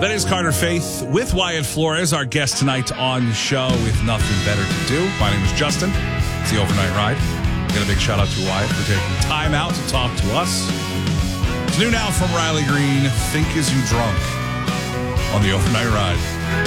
That is Carter Faith with Wyatt Flores, our guest tonight on the show with nothing better to do. My name is Justin. It's the Overnight Ride. Got a big shout out to Wyatt for taking time out to talk to us. It's new now from Riley Green, Think Is You Drunk on the Overnight Ride.